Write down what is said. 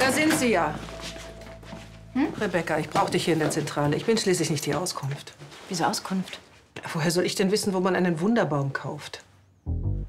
Da sind Sie ja. Rebecca, ich brauche dich hier in der Zentrale. Ich bin schließlich nicht die Auskunft. Wieso Auskunft? Woher soll ich denn wissen, wo man einen Wunderbaum kauft?